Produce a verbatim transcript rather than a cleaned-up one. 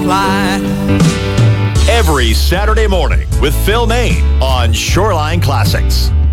fly. Every Saturday morning with Phil Main on Shoreline Classics.